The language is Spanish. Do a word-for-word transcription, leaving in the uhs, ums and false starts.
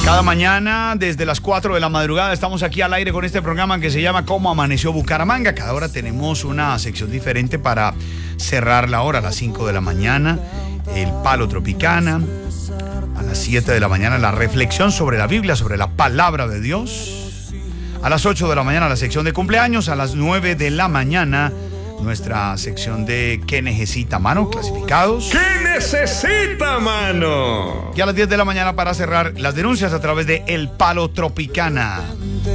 Cada mañana, desde las cuatro de la madrugada, estamos aquí al aire con este programa que se llama ¿Cómo amaneció Bucaramanga? Cada hora tenemos una sección diferente para cerrar la hora. A las cinco de la mañana, el Palo Tropicana. A las siete de la mañana, la reflexión sobre la Biblia, sobre la palabra de Dios. A las ocho de la mañana, la sección de cumpleaños. A las nueve de la mañana, nuestra sección de ¿Qué necesita, mano? Clasificados. ¿Qué necesita, mano? Y a las diez de la mañana, para cerrar, las denuncias a través de El Palo Tropicana.